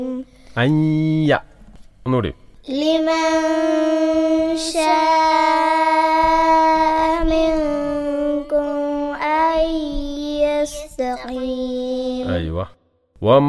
അയ്യ ഒന്നുകൂടി لمن شاء منكم أن يستقيم أيوة